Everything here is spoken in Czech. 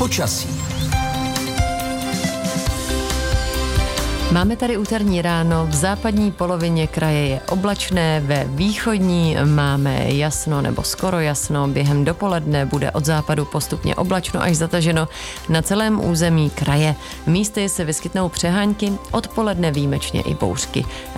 Počasí. Máme tady úterní ráno, v západní polovině kraje je oblačné, ve východní máme jasno nebo skoro jasno, během dopoledne bude od západu postupně oblačno až zataženo na celém území kraje. Místy se vyskytnou přehánky, odpoledne výjimečně i bouřky.